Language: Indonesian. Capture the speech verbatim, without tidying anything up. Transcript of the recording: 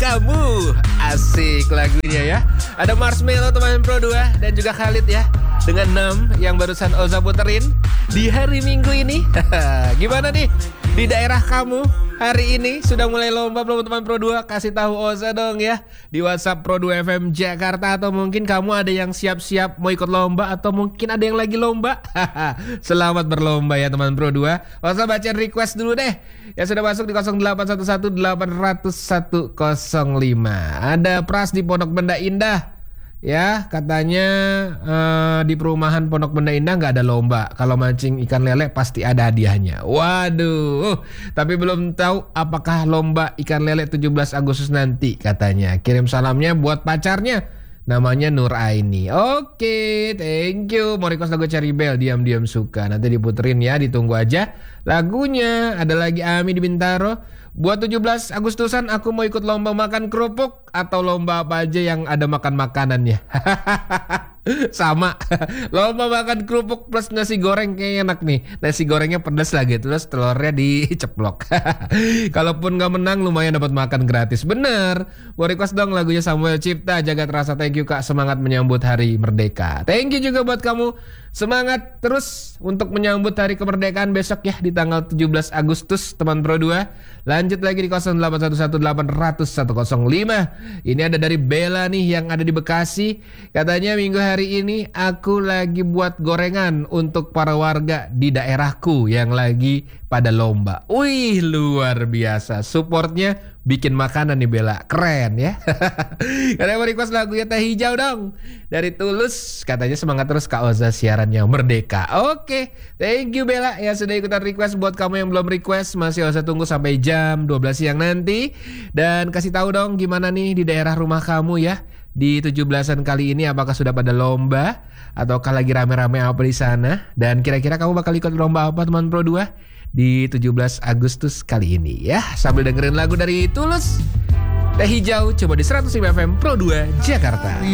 kamu. Asik lagunya ya. Ada Marshmello teman Pro dua dan juga Khalid ya. Dengan enam yang barusan Oza puterin di hari Minggu ini. Gimana nih di daerah kamu hari ini? Sudah mulai lomba belum teman Pro dua? Kasih tahu Oza dong ya di WhatsApp Pro dua F M Jakarta. Atau mungkin kamu ada yang siap-siap mau ikut lomba, atau mungkin ada yang lagi lomba. Selamat berlomba ya teman Pro dua. Oza bacain request dulu deh yang sudah masuk di nol delapan satu satu delapan nol satu nol lima. Ada Pras di Pondok Benda Indah. Ya, katanya uh, di perumahan Pondok Benda Indah nggak ada lomba. Kalau mancing ikan lele pasti ada hadiahnya. Waduh, uh, tapi belum tahu apakah lomba ikan lele tujuh belas Agustus nanti katanya. Kirim salamnya buat pacarnya, namanya Nur Aini. Oke, thank you. Mau request lagu Cherry Bell, diam-diam suka. Nanti diputerin ya, ditunggu aja lagunya. Ada lagi Ami di Bintaro. Buat tujuh belas Agustusan aku mau ikut lomba makan kerupuk atau lomba apa aja yang ada makan makanannya. Sama. Lomba makan kerupuk plus nasi goreng kayaknya enak nih. Nasi gorengnya pedas lagi, terus telurnya diceplok. Kalaupun gak menang lumayan dapat makan gratis. Bener. Mau request dong lagunya Samuel Cipta, Jagat Rasa. Thank you Kak, semangat menyambut Hari Merdeka. Thank you juga buat kamu. Semangat terus untuk menyambut Hari Kemerdekaan besok ya di tanggal tujuh belas Agustus teman Pro dua. Lanjut lagi di nol delapan satu satu delapan nol satu nol lima. Ini ada dari Bella nih yang ada di Bekasi. Katanya minggu hari ini aku lagi buat gorengan untuk para warga di daerahku yang lagi pada lomba. Wih, luar biasa. Supportnya bikin makanan nih Bella. Keren ya. Katanya mau request lagunya Teh Hijau dong dari Tulus. Katanya semangat terus Kak Oza siarannya Merdeka. Oke, thank you Bella ya sudah ikutan request. Buat kamu yang belum request masih Oza tunggu sampai jam dua belas siang nanti. Dan kasih tahu dong gimana nih di daerah rumah kamu ya. Di tujuh belasan kali ini apakah sudah pada lomba ataukah lagi rame-rame apa di sana? Dan kira-kira kamu bakal ikut lomba apa teman Pro dua di tujuh belas Agustus kali ini ya? Sambil dengerin lagu dari Tulus, Teh Hijau coba di seratus lima F M Pro dua Jakarta.